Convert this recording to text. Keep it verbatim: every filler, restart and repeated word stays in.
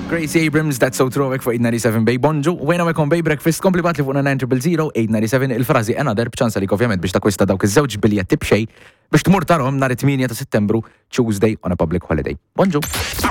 Gracie Abrams, that's so throwback for eight ninety-seven Bay Bonġu. Wejna mekom Bay Breakfast, komplibat li fuqna nine zero zero eight ninety-seven il-frazi another bċansa li ovvjament biex takwista dawk iż-żewġ biljetti b'xej biex tmur tarhom nhar it-tminja ta' Settembru, Tuesday on a public holiday. Bonġu.